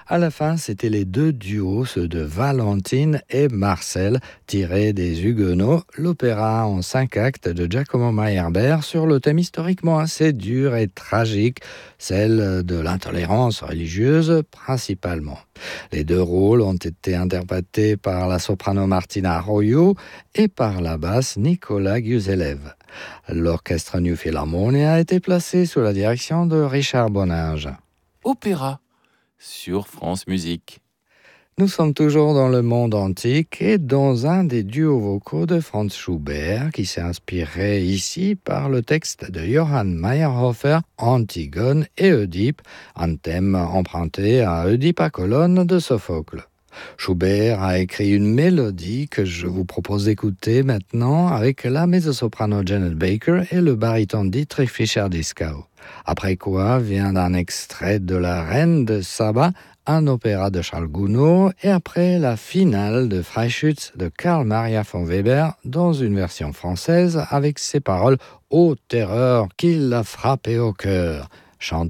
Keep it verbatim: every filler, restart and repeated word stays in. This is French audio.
À la fin, c'étaient les deux duos, ceux de Valentine et Marcel, tirés des Huguenots, l'opéra en cinq actes de Giacomo Meyerbeer sur le thème historiquement assez dur et tragique, celle de l'intolérance religieuse principalement. Les deux rôles ont été interprétés par la soprano Martina Arroyo et par la basse Nicolas Guzelev. L'orchestre New Philharmonia a été placé sous la direction de Richard Boninge. Opéra sur France Musique. Nous sommes toujours dans le monde antique et dans un des duos vocaux de Franz Schubert qui s'est inspiré ici par le texte de Johann Meyerhofer, Antigone et Oedipe, un thème emprunté à Oedipe à Colonne de Sophocle. Schubert a écrit une mélodie que je vous propose d'écouter maintenant avec la mezzo-soprano Janet Baker et le baryton Dietrich Fischer-Dieskau. Après quoi vient un extrait de La Reine de Saba, un opéra de Charles Gounod, et après la finale de Freischütz de Karl Maria von Weber dans une version française avec ses paroles « Ô terreur qui l'a frappé au cœur », chanté